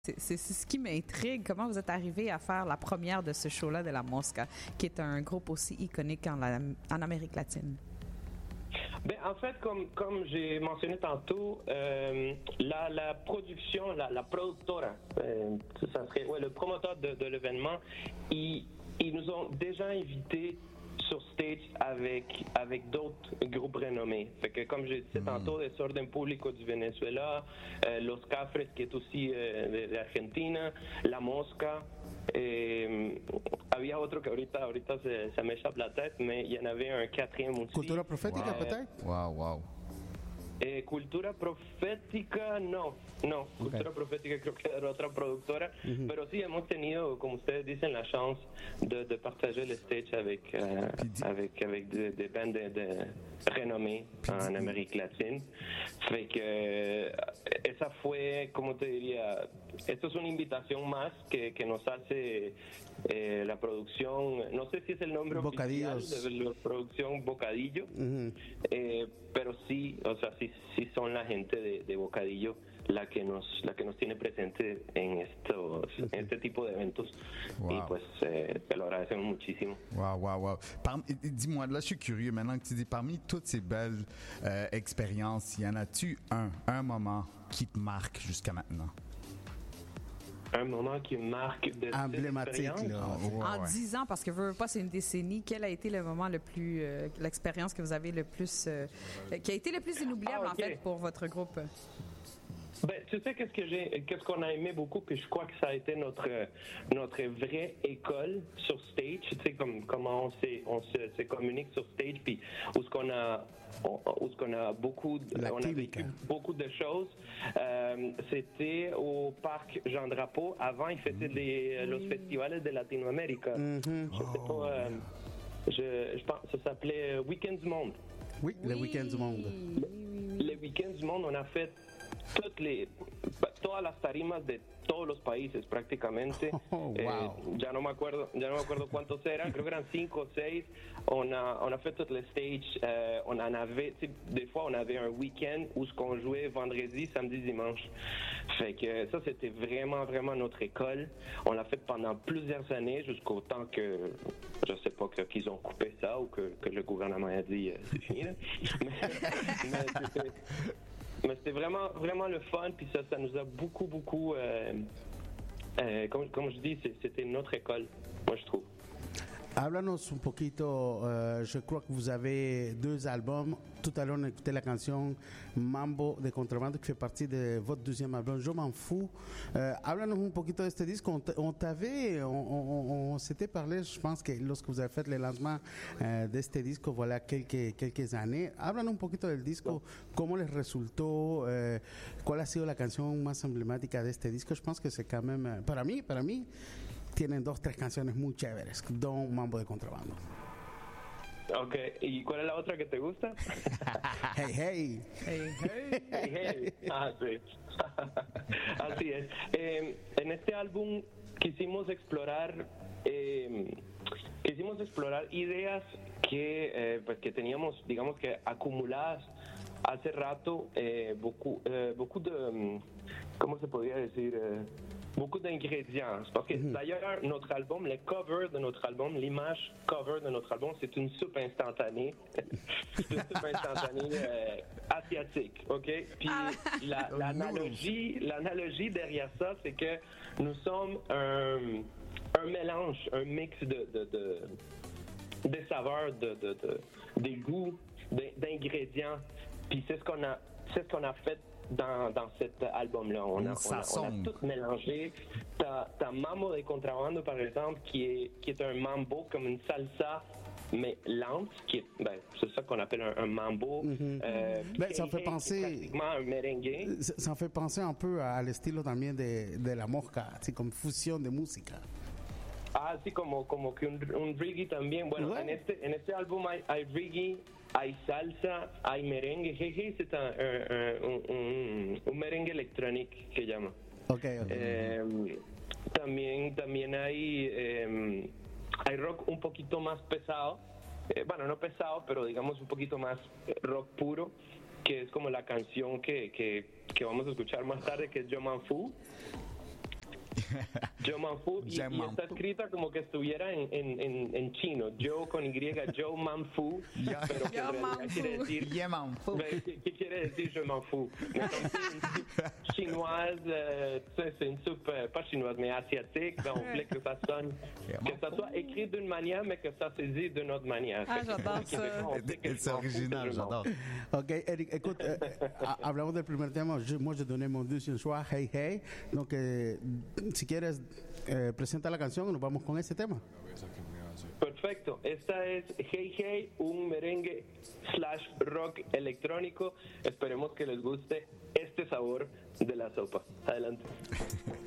C'est ce qui m'intrigue. Comment vous êtes arrivé à faire la première de ce show-là de La Mosca, qui est un groupe aussi iconique en Amérique latine? Ben, en fait, comme j'ai mentionné tantôt, la production, la productora, ça serait le promoteur de l'événement, ils nous ont déjà invités sur stage avec d'autres groupes renommés. Fait que, comme je disais tantôt, Desorden Público du Venezuela, Los Cafres, qui est aussi de Argentina, La Mosca. Había otro que ahorita se me échappe la tête, mais il y en avait un quatrième aussi. Cultura Profética, peut-être? Wow. Cultura Profética, no. Cultura Profética creo que era otra productora, pero sí hemos tenido, como ustedes dicen, la chance de partager le stage avec des bandes de renommée en Amérique latine. Fait que esa fue, como te diría, esto es una invitación más que nos hace la producción, no sé si es el nombre oficial de la producción Bocadillo, pero sí, o sea, sí son la gente de Bocadillo la que nos tiene presente en este tipo de eventos. Wow. Y pues te lo agradecemos muchísimo. Wow. Dis-moi, là je suis curieux maintenant que tu dis, parmi toutes ces belles expériences, y en a-tu un moment qui te marque jusqu'à maintenant? Un moment qui marque de emblématique en 10 ans, parce que veux pas, c'est une décennie. Quel a été le moment le plus, l'expérience que vous avez le plus, qui a été le plus inoubliable en fait pour votre groupe? Ben, tu sais qu'est-ce qu'on a aimé beaucoup, puis je crois que ça a été notre vraie école sur stage, tu sais, comment on se communique sur stage, puis où ce qu'on a beaucoup vécu beaucoup de choses. C'était au parc Jean Drapeau. Avant, ils faisaient los festivales de Latinoamérica. Je pense que ça s'appelait Week-end du Monde. Oui, le Week-end du Monde. Le Week-end du Monde, on a fait todas las tarimas de todos los países prácticamente. Wow. Ya no me acuerdo cuántos eran, creo que eran 5 ou 6. On a fait tout le stage. Des fois on avait un week-end où ce qu'on jouait vendredi, samedi, dimanche. Fait que ça c'était vraiment notre école. On l'a fait pendant plusieurs années jusqu'au temps que je sais pas qu'ils ont coupé ça ou que le gouvernement a dit c'est fini. Mais c'était vraiment le fun, puis ça nous a beaucoup, comme je dis, c'était notre école, moi je trouve. Háblanos un poquito, je crois que vous avez 2 albums. Tout à l'heure, on a écouté la canción Mambo de Contrabando, qui fait partie de votre 2e album, Je m'en fous. Háblanos un poquito de este disco. On s'était parlé, je pense que lorsque vous avez fait le lancement de este disco, voilà quelques années. Háblanos un poquito del disco, cómo les resultó, cuál ha sido la canción más emblemática de este disco. Je pense que c'est quand même, para mí, tienen 2-3 canciones muy chéveres, dont Mambo de Contrabando. Ok, ¿y cuál es la otra que te gusta? Hey. Ah, sí. Así es. En este álbum quisimos explorar ideas que teníamos, digamos que acumuladas hace rato, beaucoup de, ¿cómo se podría decir? Beaucoup d'ingrédients. Parce que d'ailleurs, notre album, les covers de notre album, l'image cover de notre album, c'est une soupe instantanée. C'est une soupe instantanée asiatique, OK? Puis l'analogie derrière ça, c'est que nous sommes un mélange, un mix de saveurs, des goûts, d'ingrédients. Puis c'est ce qu'on a fait dans cet album-là. On a tout mélangé. T'as Mambo de Contrabando, par exemple, qui est un mambo, comme une salsa, mais lente, c'est ça qu'on appelle un mambo. Ça fait penser pratiquement un merengue. Ça fait penser un peu al estilo también de La Mosca, así como fusión de música. Ah, sí, como que un reggae también. Bueno, en este álbum hay reggae, hay salsa, hay merengue. Jeje, c'est un merengue electrónico que llama. Okay. También hay rock un poquito más pesado. Bueno, no pesado, pero digamos un poquito más rock puro, que es como la canción que vamos a escuchar más tarde, que es Je m'en fous. Yo Manfu, y está escrita como que estuviera en chino. Yo con Y, Yo Manfu, pero que en realidad quiere decir... ¿Qué quiere decir Je m'en fous? Mais comme c'est une chinoise, c'est une soupe, pas chinoise, mais asiatique, ben on voulait que ça sonne, que ça soit écrit d'une manière, mais que ça se dise d'une autre manière. Ah, j'adore ça. C'est original, j'adore. Ok, Eric, écoute, hablamos del primer tema. Moi, je donnais mon deuxième choix, Hey Hey. Donc, si quieres, presenta la canción y nos vamos con ese tema. Perfecto, esta es Hey Hey, un merengue / rock electrónico. Esperemos que les guste este sabor de la sopa. Adelante.